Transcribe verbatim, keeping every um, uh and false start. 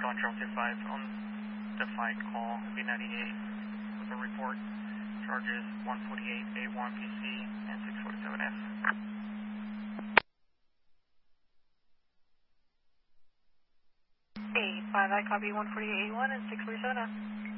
Recon Charles two five on the fight call B ninety-eight with a report. Charges one forty-eight A one P C and six forty-seven F. eight five, I copy one forty-eight A one and six forty-seven F.